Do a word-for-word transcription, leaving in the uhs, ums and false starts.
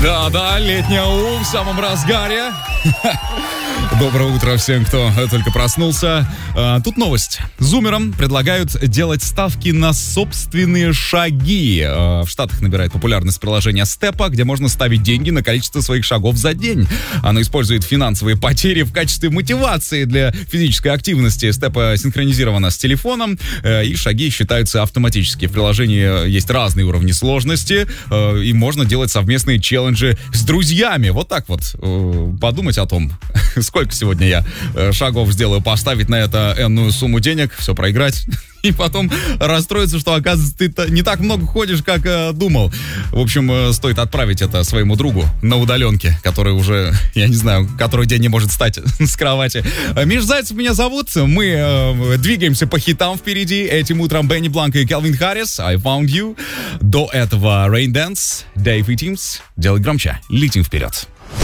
Да-да, летняя У в самом разгаре. Доброе утро всем, кто только проснулся. А, тут новость. Зумерам предлагают делать ставки на собственные шаги. А, в Штатах набирает популярность приложение Степа, где можно ставить деньги на количество своих шагов за день. Оно использует финансовые потери в качестве мотивации для физической активности. Степа синхронизирована с телефоном, э, и шаги считаются автоматически. В приложении есть разные уровни сложности, э, и можно делать совместные челленджи с друзьями. Вот так вот э, подумать о том, сколько сегодня я э, шагов сделаю, поставить на это энную сумму денег, все проиграть, и потом расстроиться, что, оказывается, ты не так много ходишь, как э, думал. В общем, э, стоит отправить это своему другу на удаленке, который уже, я не знаю, который день не может встать с кровати. Миш Зайцев меня зовут, мы э, двигаемся по хитам впереди. Этим утром Бенни Бланко и Кельвин Харрис, I Found You. До этого Rain Dance, Dave и Teams. Делай громче, летим вперед.